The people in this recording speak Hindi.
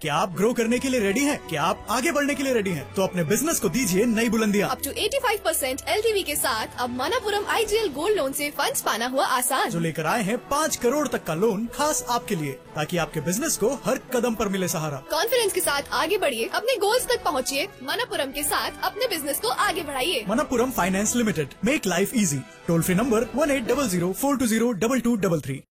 क्या आप ग्रो करने के लिए रेडी हैं? क्या आप आगे बढ़ने के लिए रेडी हैं? तो अपने बिजनेस को दीजिए नई बुलंदियाँ। अप टू 85% LTV के साथ अब मनापुरम IGL गोल्ड लोन से फंड्स पाना हुआ आसान। जो लेकर आए हैं 5 करोड़ तक का लोन खास आपके लिए, ताकि आपके बिजनेस को हर कदम पर मिले सहारा। कॉन्फिडेंस के साथ आगे बढ़िए, अपने गोल्स तक पहुँचिए। मनापुरम के साथ अपने बिजनेस को आगे बढ़ाइए। Manappuram finance limited, make life easy. Toll free number 1800 420 2233।